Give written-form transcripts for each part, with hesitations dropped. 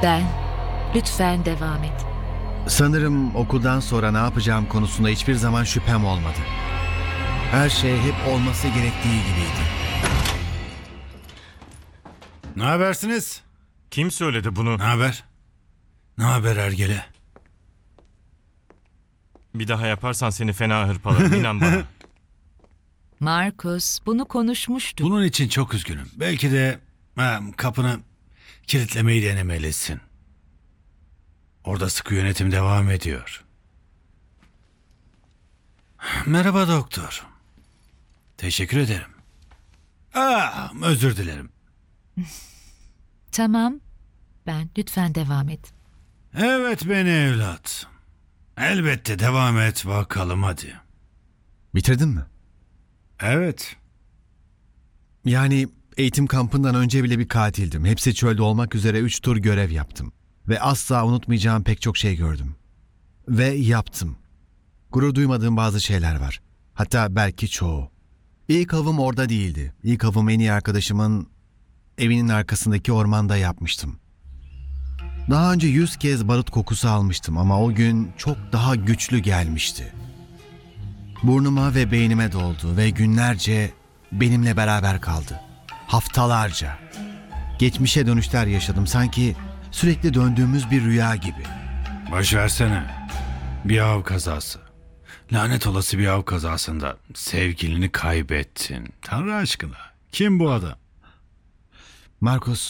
Ben. Lütfen devam et. Sanırım okuldan sonra ne yapacağım konusunda hiçbir zaman şüphem olmadı. Her şey hep olması gerektiği gibiydi. Ne habersiniz? Kim söyledi bunu? Ne haber? Ne haber Ergele? Bir daha yaparsan seni fena hırpalarım, inan bana. Marcus, bunu konuşmuştuk. Bunun için çok üzgünüm. Belki de kapını kilitlemeyi denemelisin. Orada sıkı yönetim devam ediyor. Merhaba doktor. Teşekkür ederim. Özür dilerim. Tamam. Ben. Lütfen devam et. Evet beni evlat. Elbette devam et bakalım hadi. Bitirdin mi? Evet. Yani eğitim kampından önce bile bir katildim. Hepsi çölde olmak üzere 3 tur görev yaptım. Ve asla unutmayacağım pek çok şey gördüm. Ve yaptım. Gurur duymadığım bazı şeyler var. Hatta belki çoğu. İlk avım orada değildi. İlk avım en iyi arkadaşımın evinin arkasındaki ormanda yapmıştım. Daha önce 100 kez barut kokusu almıştım ama o gün çok daha güçlü gelmişti. Burnuma ve beynime doldu ve günlerce benimle beraber kaldı. Haftalarca. Geçmişe dönüşler yaşadım, sanki sürekli döndüğümüz bir rüya gibi. Boş versene. Bir av kazası. Lanet olası bir av kazasında sevgilini kaybettin. Tanrı aşkına. Kim bu adam? Marcus,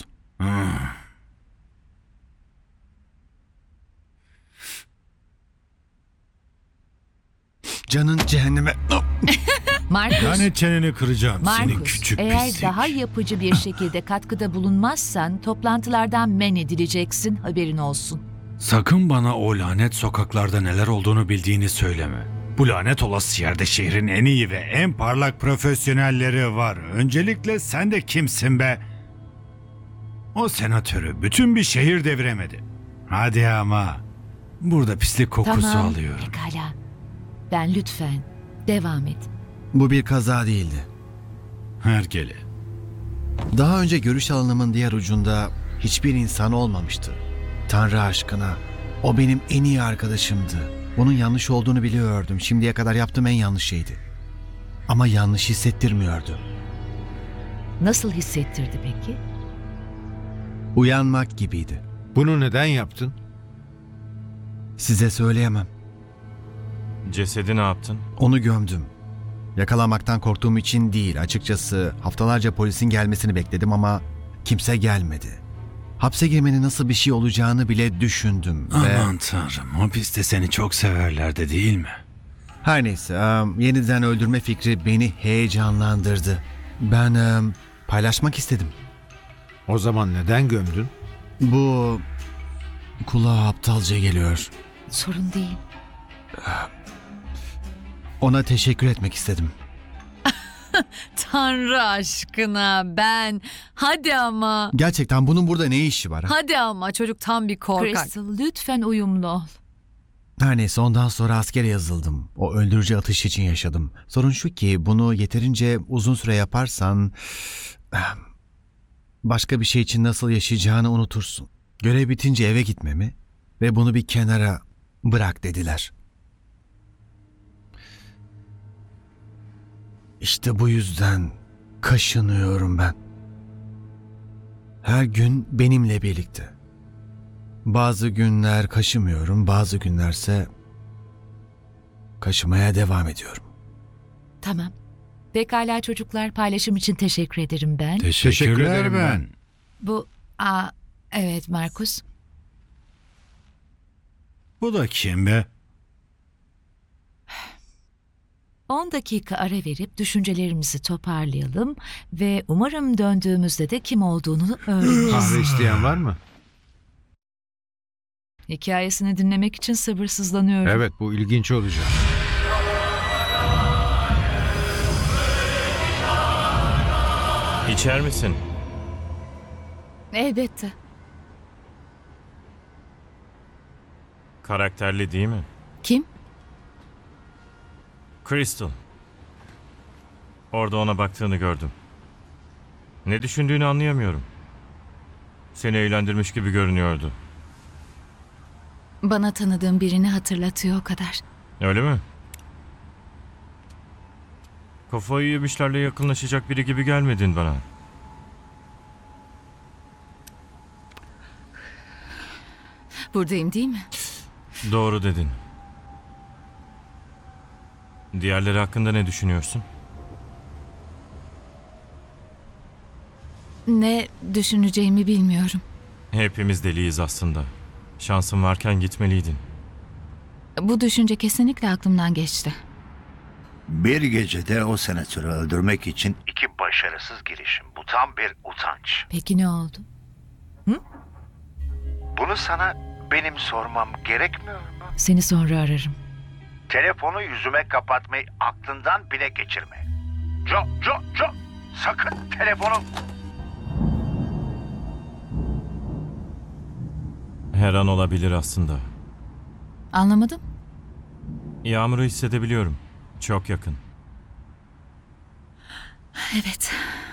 canın cehenneme... Marcus, Lanet çeneni kıracağım seni Marcus, küçük eğer pislik. daha yapıcı bir şekilde katkıda bulunmazsan toplantılardan men edileceksin, haberin olsun. Sakın bana o lanet sokaklarda neler olduğunu bildiğini söyleme. Bu lanet olası yerde şehrin en iyi ve en parlak profesyonelleri var. Öncelikle sen de kimsin be? O senatörü bütün bir şehir deviremedi. Hadi ama. Burada pislik kokusu Tamam, alıyorum. pekala. Ben lütfen devam et. Bu bir kaza değildi. Hergele. Daha önce görüş alanımın diğer ucunda hiçbir insan olmamıştı. Tanrı aşkına, o benim en iyi arkadaşımdı. Bunun yanlış olduğunu biliyordum. Şimdiye kadar yaptığım en yanlış şeydi. Ama yanlış hissettirmiyordu. Nasıl hissettirdi peki? Uyanmak gibiydi. Bunu neden yaptın? Size söyleyemem. Cesedi ne yaptın? Onu gömdüm. Yakalanmaktan korktuğum için değil. Açıkçası haftalarca polisin gelmesini bekledim ama kimse gelmedi. Hapse girmenin nasıl bir şey olacağını bile düşündüm. Aman tanrım, hapiste seni çok severlerdi değil mi? Her neyse, yeniden öldürme fikri beni heyecanlandırdı. Ben paylaşmak istedim. O zaman neden gömdün? Bu kulağa aptalca geliyor. Sorun değil. Ona teşekkür etmek istedim. Tanrı aşkına ben. Hadi ama. Gerçekten bunun burada ne işi var? Hadi ama çocuk tam bir korkak. Crystal, lütfen uyumlu ol. Her neyse, ondan sonra askere yazıldım. O öldürücü atış için yaşadım. Sorun şu ki bunu yeterince uzun süre yaparsan başka bir şey için nasıl yaşayacağını unutursun. Görev bitince eve gitmemi ve bunu bir kenara bırak dediler. İşte bu yüzden kaşınıyorum ben. Her gün benimle birlikte. Bazı günler kaşımıyorum, bazı günlerse kaşımaya devam ediyorum. Tamam. Pekala çocuklar, paylaşım için teşekkür ederim ben. Teşekkürler ederim ben. Bu, evet Marcus. Bu da kim be? 10 dakika ara verip düşüncelerimizi toparlayalım ve umarım döndüğümüzde de kim olduğunu öğreniriz. Kahve isteyen var mı? Hikayesini dinlemek için sabırsızlanıyorum. Evet, bu ilginç olacak. İçer misin? Elbette. Karakterli değil mi? Kim? Crystal. Orada ona baktığını gördüm. Ne düşündüğünü anlayamıyorum. Seni eğlendirmiş gibi görünüyordu. Bana tanıdığım birini hatırlatıyor o kadar. Öyle mi? Kafayı yemişlerle yakınlaşacak biri gibi gelmedin bana. Buradayım değil mi? Doğru dedin. Diğerleri hakkında ne düşünüyorsun? Ne düşüneceğimi bilmiyorum. Hepimiz deliyiz aslında. Şansın varken gitmeliydin. Bu düşünce kesinlikle aklımdan geçti. Bir gecede o senatörü öldürmek için iki başarısız girişim. Bu tam bir utanç. Peki ne oldu? Bunu sana benim sormam gerekmiyor mu? Seni sonra ararım. Telefonu yüzüme kapatmayı aklından bile geçirme. Jo, sakın telefonu... Her an olabilir aslında. Anlamadım. Yağmuru hissedebiliyorum. Çok yakın. Evet.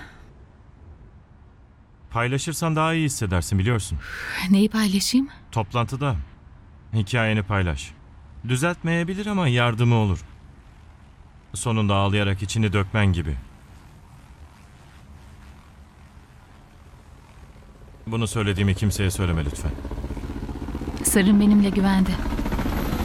Paylaşırsan daha iyi hissedersin biliyorsun. Neyi paylaşayım? Toplantıda hikayeni paylaş. Düzeltmeyebilir ama yardımı olur. Sonunda ağlayarak içini dökmen gibi. Bunu söylediğimi kimseye söyleme lütfen. Sırrım benimle güvende.